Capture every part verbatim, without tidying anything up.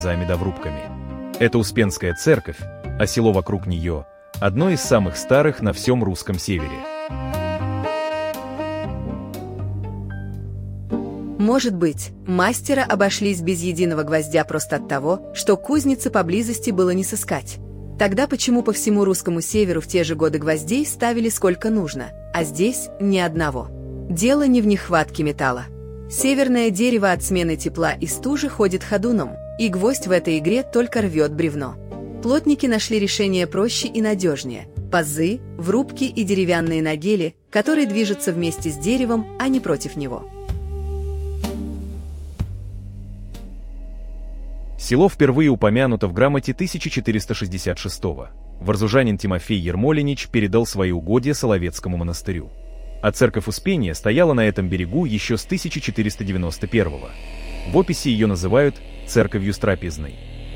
замедоврубками. Это Успенская церковь, а село вокруг нее – одно из самых старых на всем русском севере. Может быть, мастера обошлись без единого гвоздя просто от того, что кузницы поблизости было не сыскать. Тогда почему по всему русскому северу в те же годы гвоздей ставили сколько нужно, а здесь ни одного? Дело не в нехватке металла. Северное дерево от смены тепла и стужи ходит ходуном, и гвоздь в этой игре только рвет бревно. Плотники нашли решение проще и надежнее – пазы, врубки и деревянные нагели, которые движутся вместе с деревом, а не против него. Село впервые упомянуто в грамоте тысяча четыреста шестьдесят шестого. Варзужанин Тимофей Ермолинич передал свои угодья Соловецкому монастырю. А церковь Успения стояла на этом берегу еще с тысяча четыреста девяносто первого. В описи ее называют «церковью Страпезной».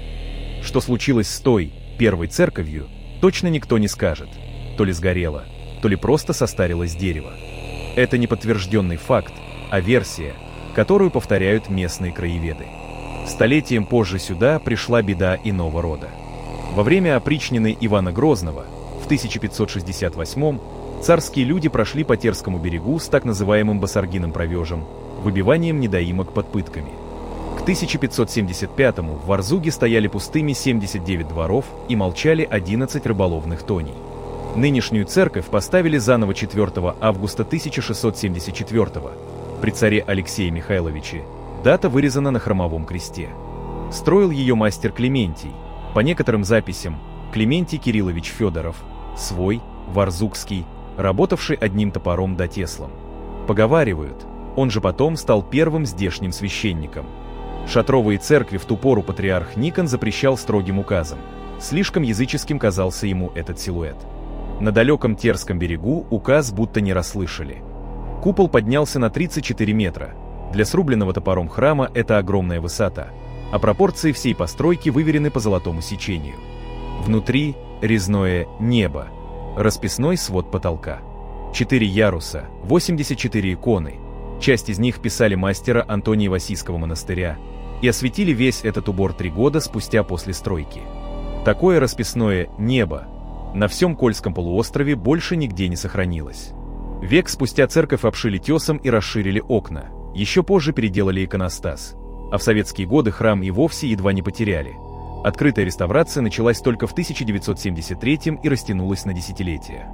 Что случилось с той, первой церковью, точно никто не скажет. То ли сгорела, то ли просто состарилось дерево. Это не подтвержденный факт, а версия, которую повторяют местные краеведы. Столетием позже сюда пришла беда иного рода. Во время опричнины Ивана Грозного в тысяча пятьсот шестьдесят восьмом царские люди прошли по Терскому берегу с так называемым басаргиным провежем, выбиванием недоимок под пытками. К тысяча пятьсот семьдесят пятому в Варзуге стояли пустыми семьдесят девять дворов и молчали одиннадцать рыболовных тоней. Нынешнюю церковь поставили заново четвёртого августа тысяча шестьсот семьдесят четвёртого при царе Алексее Михайловиче. Дата вырезана на хромовом кресте. Строил ее мастер Клементий, по некоторым записям Клементий Кириллович Федоров, свой, варзугский, работавший одним топором да теслом. Поговаривают, он же потом стал первым здешним священником. Шатровые церкви в ту пору патриарх Никон запрещал строгим указом. Слишком языческим казался ему этот силуэт. На далеком Терском берегу указ будто не расслышали. Купол поднялся на тридцать четыре метра. Для срубленного топором храма это огромная высота, а пропорции всей постройки выверены по золотому сечению. Внутри резное небо, расписной свод потолка. Четыре яруса, восемьдесят четыре иконы. Часть из них писали мастера Антония Васийского монастыря и осветили весь этот убор три года спустя после стройки. Такое расписное небо на всем Кольском полуострове больше нигде не сохранилось. Век спустя церковь обшили тесом и расширили окна. Еще позже переделали иконостас, а в советские годы храм и вовсе едва не потеряли. Открытая реставрация началась только в тысяча девятьсот семьдесят третьем и растянулась на десятилетия.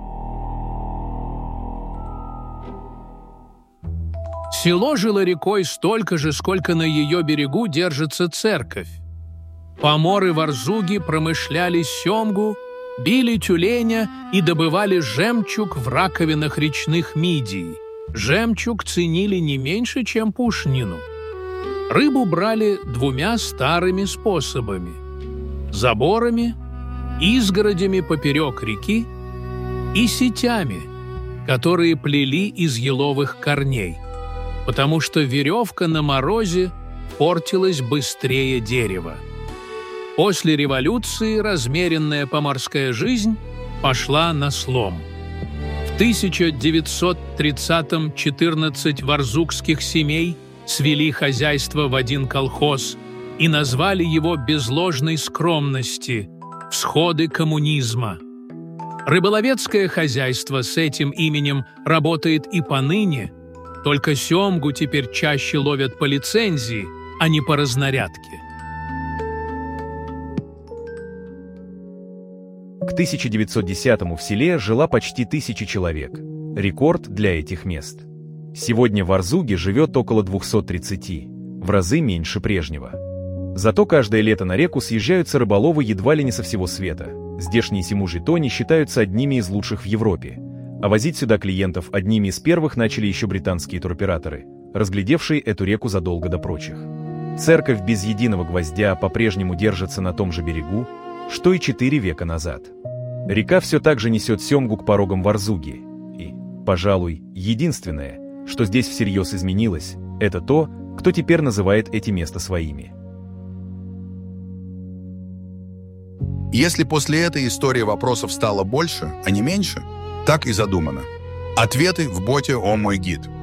Село жило рекой столько же, сколько на ее берегу держится церковь. Поморы Варзуги промышляли семгу, били тюленя и добывали жемчуг в раковинах речных мидий. Жемчуг ценили не меньше, чем пушнину. Рыбу брали двумя старыми способами – заборами, изгородями поперек реки и сетями, которые плели из еловых корней, потому что веревка на морозе портилась быстрее дерева. После революции размеренная поморская жизнь пошла на слом. В тысяча девятьсот тридцатом четырнадцать варзугских семей свели хозяйство в один колхоз и назвали его без ложной скромности «Всходы коммунизма». Рыболовецкое хозяйство с этим именем работает и поныне, только семгу теперь чаще ловят по лицензии, а не по разнарядке. К тысяча девятьсот десятому в селе жила почти тысяча человек. Рекорд для этих мест. Сегодня в Варзуге живет около двухсот тридцати, в разы меньше прежнего. Зато каждое лето на реку съезжаются рыболовы едва ли не со всего света. Здешние симужи тони считаются одними из лучших в Европе. А возить сюда клиентов одними из первых начали еще британские туроператоры, разглядевшие эту реку задолго до прочих. Церковь без единого гвоздя по-прежнему держится на том же берегу, что и четыре века назад. Река все так же несет семгу к порогам Варзуги. И, пожалуй, единственное, что здесь всерьез изменилось, это то, кто теперь называет эти места своими. Если после этой истории вопросов стало больше, а не меньше, так и задумано. Ответы в боте «О мой гид».